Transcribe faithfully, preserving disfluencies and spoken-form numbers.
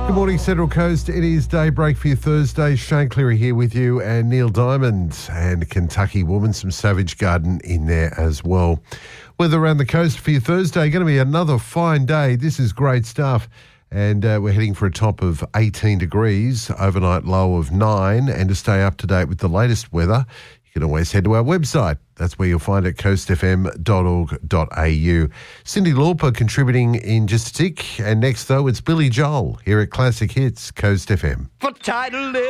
Good morning, Central Coast. It is daybreak for your Thursday. Shane Cleary here with you, and Neil Diamond and Kentucky Woman, some Savage Garden in there as well. Weather around the coast for your Thursday, going to be another fine day. This is great stuff. And uh, we're heading for a top of eighteen degrees, overnight low of nine. And to stay up to date with the latest weather, you can always head to our website. That's where you'll find it, coast f m dot org dot a u. Cyndi Lauper contributing in just a tick. And next, though, it's Billy Joel here at Classic Hits, Coast F M. For title